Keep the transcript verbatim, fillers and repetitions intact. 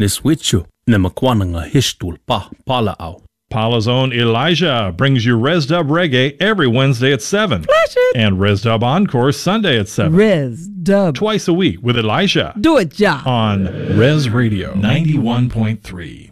Niswichu, Nemakwananga Hishtul Pa, Pala'au. Paula's own Elijah brings you Res Dub Reggae every Wednesday at seven. Flash it. And Res Dub Encore Sunday at seven. Res Dub. Twice a week with Elijah. Do it, ja. On Res Radio ninety-one point three.